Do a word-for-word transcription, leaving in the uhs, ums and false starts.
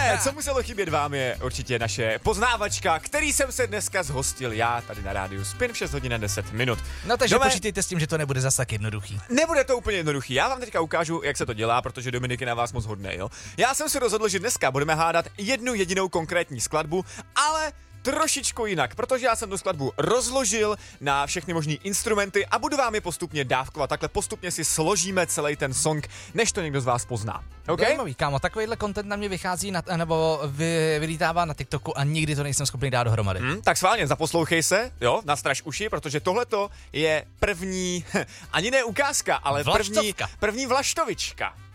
Ale co muselo chybět vám je určitě naše poznávačka, který jsem se dneska zhostil já tady na rádiu Spin v šest hodin a deset minut. No takže Dome... počítejte s tím, že to nebude zas tak jednoduchý. Nebude to úplně jednoduchý. Já vám teďka ukážu, jak se to dělá, protože Dominik je na vás moc hodnej, jo. Já jsem si rozhodl, že dneska budeme hádat jednu jedinou konkrétní skladbu, ale trošičku jinak, protože já jsem tu skladbu rozložil na všechny možné instrumenty a budu vám je postupně dávkovat. Takhle postupně si složíme celý ten song, než to někdo z vás pozná. OK? Zajímavý, kámo, takovýhle content na mě vychází na, nebo vy, vylítává na TikToku a nikdy to nejsem schopný dát dohromady. Hmm, tak schválně, zaposlouchej se, jo, nastraž uši, protože tohleto je první, ani ne ukázka, ale první, první vlaštovička.